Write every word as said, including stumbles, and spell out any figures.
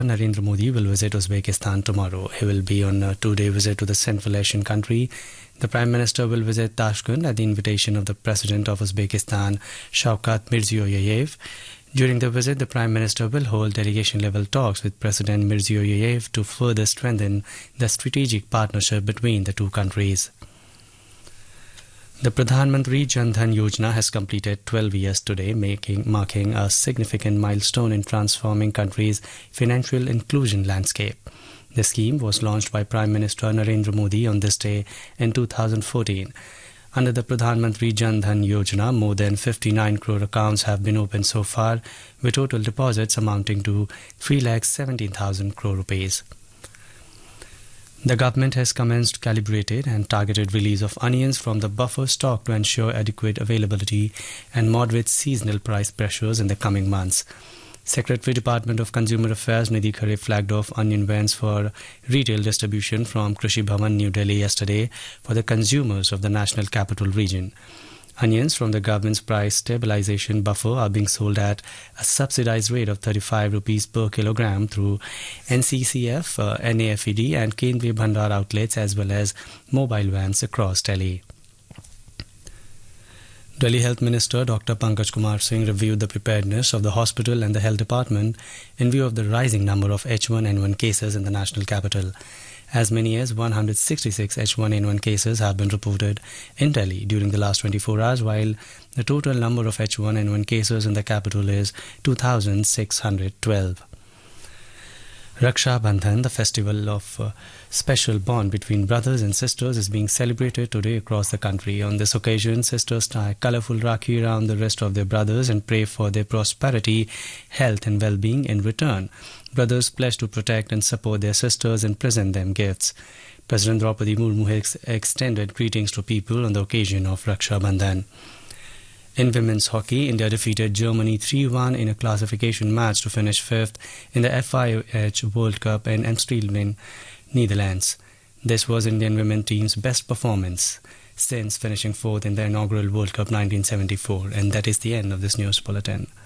Narendra Modi will visit Uzbekistan tomorrow. He will be on a two-day visit to the Central Asian country. The Prime Minister will visit Tashkent at the invitation of the President of Uzbekistan, Shavkat Mirziyoyev. During the visit, the Prime Minister will hold delegation-level talks with President Mirziyoyev to further strengthen the strategic partnership between the two countries. The Pradhan Mantri Jan Dhan Yojana has completed twelve years today, making, marking a significant milestone in transforming country's financial inclusion landscape. The scheme was launched by Prime Minister Narendra Modi on this day in two thousand fourteen. Under the Pradhan Mantri Jan Dhan Yojana, more than fifty-nine crore accounts have been opened so far, with total deposits amounting to three lakh seventeen thousand crore rupees. The government has commenced calibrated and targeted release of onions from the buffer stock to ensure adequate availability and moderate seasonal price pressures in the coming months. Secretary Department of Consumer Affairs Nidhi Khare flagged off onion vans for retail distribution from Krishi Bhavan, New Delhi yesterday for the consumers of the National Capital Region. Onions from the government's price stabilization buffer are being sold at a subsidized rate of thirty-five rupees per kilogram through N C C F, uh, N A F E D and Kendriya Bhandar outlets as well as mobile vans across Delhi. Delhi Health Minister Doctor Pankaj Kumar Singh reviewed the preparedness of the hospital and the health department in view of the rising number of H one N one cases in the national capital. As many as one hundred sixty-six H one N one cases have been reported in Delhi during the last twenty-four hours, while the total number of H one N one cases in the capital is two thousand six hundred twelve. Raksha Bandhan, the festival of uh, special bond between brothers and sisters, is being celebrated today across the country. On this occasion, sisters tie colourful rakhi around the wrist of their brothers and pray for their prosperity, health and well-being in return. Brothers pledge to protect and support their sisters and present them gifts. President Draupadi Murmu has extended greetings to people on the occasion of Raksha Bandhan. In women's hockey, India defeated Germany three one in a classification match to finish fifth in the F I H World Cup in Amsterdam, Netherlands. This was Indian women team's best performance since finishing fourth in the inaugural World Cup nineteen seventy-four. And that is the end of this news bulletin.